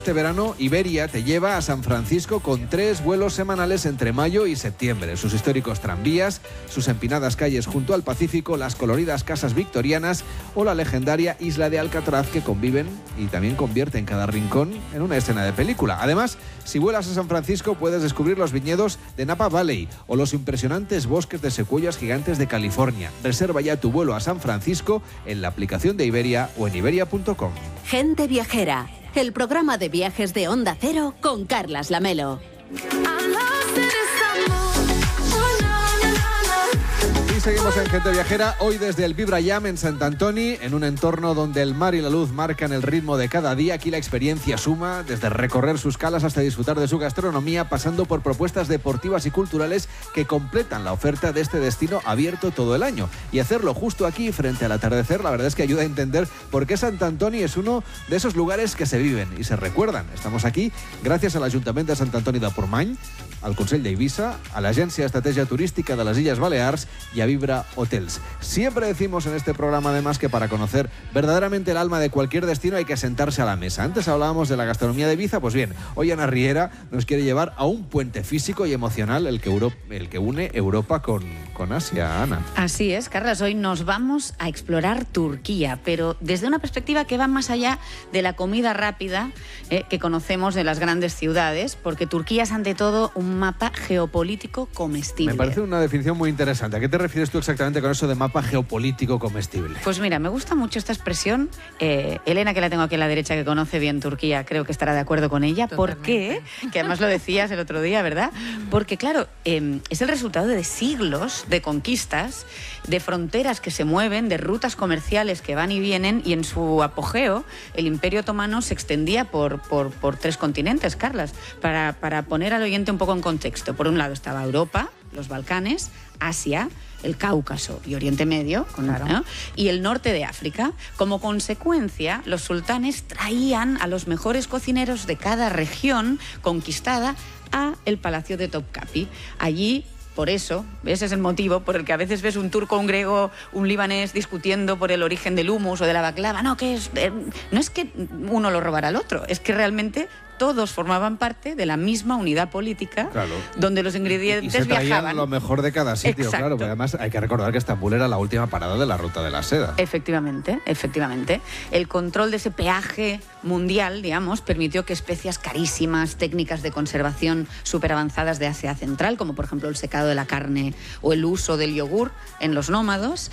Este verano, Iberia te lleva a San Francisco con 3 vuelos semanales entre mayo y septiembre. Sus históricos tranvías, sus empinadas calles junto al Pacífico, las coloridas casas victorianas o la legendaria isla de Alcatraz que conviven y también convierten cada rincón en una escena de película. Además, si vuelas a San Francisco puedes descubrir los viñedos de Napa Valley o los impresionantes bosques de secuoyas gigantes de California. Reserva ya tu vuelo a San Francisco en la aplicación de Iberia o en iberia.com. Gente Viajera, el programa de viajes de Onda Cero con Carlas Lamelo. Seguimos en Gente Viajera, hoy desde el Vibra Jam en Sant Antoni, en un entorno donde el mar y la luz marcan el ritmo de cada día. Aquí la experiencia suma, desde recorrer sus calas hasta disfrutar de su gastronomía, pasando por propuestas deportivas y culturales que completan la oferta de este destino abierto todo el año. Y hacerlo justo aquí, frente al atardecer, la verdad es que ayuda a entender por qué Sant Antoni es uno de esos lugares que se viven y se recuerdan. Estamos aquí gracias al Ayuntamiento de Sant Antoni de Portmany, al Consell d'Eivissa, a la Agencia de Estrategia Turística de las Illes Balears y a Vibra Hotels. Siempre decimos en este programa además que para conocer verdaderamente el alma de cualquier destino hay que sentarse a la mesa. Antes hablábamos de la gastronomía de Ibiza, pues bien, hoy Ana Riera nos quiere llevar a un puente físico y emocional el que une Europa con Asia, Ana. Así es, Carlas, hoy nos vamos a explorar Turquía, pero desde una perspectiva que va más allá de la comida rápida que conocemos de las grandes ciudades, porque Turquía es ante todo un mapa geopolítico comestible. Me parece una definición muy interesante. ¿A qué te refieres tú exactamente con eso de mapa geopolítico comestible? Pues mira, me gusta mucho esta expresión. Elena, que la tengo aquí a la derecha, que conoce bien Turquía, creo que estará de acuerdo con ella. Totalmente. ¿Por qué? Que además lo decías el otro día, ¿verdad? Porque claro, es el resultado de siglos de conquistas, de fronteras que se mueven, de rutas comerciales que van y vienen, y en su apogeo el Imperio Otomano se extendía por 3 continentes, Carlas, para poner al oyente un poco en contexto. Por un lado estaba Europa, los Balcanes, Asia, el Cáucaso y Oriente Medio, claro, ¿no? Y el norte de África. Como consecuencia, los sultanes traían a los mejores cocineros de cada región conquistada a el Palacio de Topkapi. Allí, por eso, ese es el motivo por el que a veces ves un turco, un griego, un libanés discutiendo por el origen del hummus o de la baklava. No, no es que uno lo robara al otro, es que realmente todos formaban parte de la misma unidad política, claro, donde los ingredientes y se traían viajaban. Lo mejor de cada sitio. Exacto. Claro, pero además hay que recordar que Estambul era la última parada de la ruta de la seda. Efectivamente. El control de ese peaje mundial, digamos, permitió que especias carísimas, técnicas de conservación súper avanzadas de Asia Central, como por ejemplo el secado de la carne o el uso del yogur en los nómadas,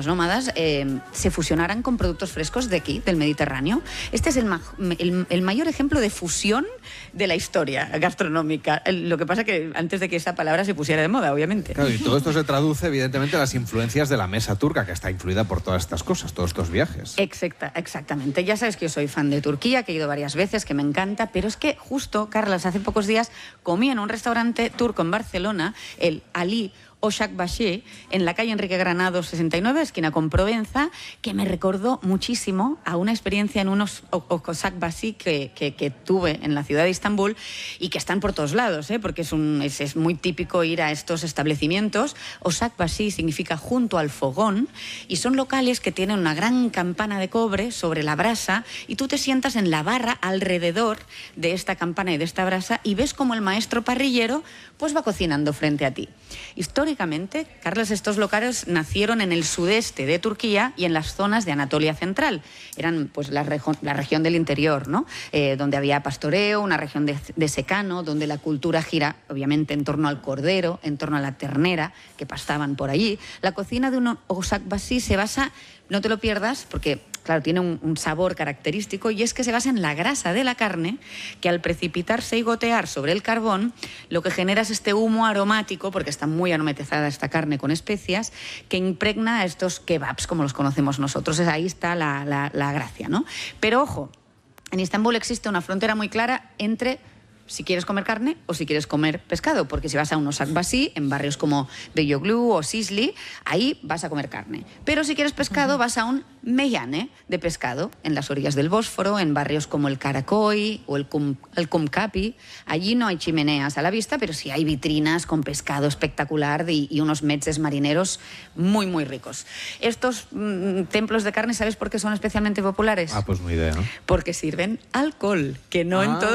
se fusionaran con productos frescos de aquí, del Mediterráneo. Este es el mayor ejemplo de fusión de la historia gastronómica. Lo que pasa que antes de que esa palabra se pusiera de moda, obviamente. Claro, y todo esto se traduce evidentemente a las influencias de la mesa turca, que está influida por todas estas cosas, todos estos viajes. Exactamente. Ya sabes que yo soy fan de Turquía, que he ido varias veces, que me encanta, pero es que justo, Carlas, hace pocos días comí en un restaurante turco en Barcelona, el Ali Oshakbashi, en la calle Enrique Granados 69, esquina con Provenza, que me recordó muchísimo a una experiencia en unos Oshakbashi que tuve en la ciudad de Estambul y que están por todos lados, porque es muy típico ir a estos establecimientos. Oshakbashi significa junto al fogón y son locales que tienen una gran campana de cobre sobre la brasa y tú te sientas en la barra alrededor de esta campana y de esta brasa y ves como el maestro parrillero pues va cocinando frente a ti. Históricamente, Carlos, estos locales nacieron en el sudeste de Turquía y en las zonas de Anatolia Central. Eran pues la región del interior, ¿no? Donde había pastoreo, una región de secano, donde la cultura gira obviamente en torno al cordero, en torno a la ternera que pastaban por allí. La cocina de un Oshakbashi se basa, no te lo pierdas, porque claro, tiene un sabor característico, y es que se basa en la grasa de la carne, que al precipitarse y gotear sobre el carbón, lo que genera es este humo aromático, porque está muy aromatizada esta carne con especias, que impregna a estos kebabs, como los conocemos nosotros. Ahí está la gracia, ¿no? Pero ojo, en Estambul existe una frontera muy clara entre si quieres comer carne o si quieres comer pescado, porque si vas a un Osak Basi, en barrios como Beyoglu o Sisli, ahí vas a comer carne. Pero si quieres pescado, vas a un meyane de pescado, en las orillas del Bósforo, en barrios como el Karakoy o el Kumkapi. Allí no hay chimeneas a la vista, pero sí hay vitrinas con pescado espectacular y unos metzes marineros muy, muy ricos. Estos templos de carne, ¿sabes por qué son especialmente populares? Pues no idea, ¿no? Porque sirven alcohol, que no en todo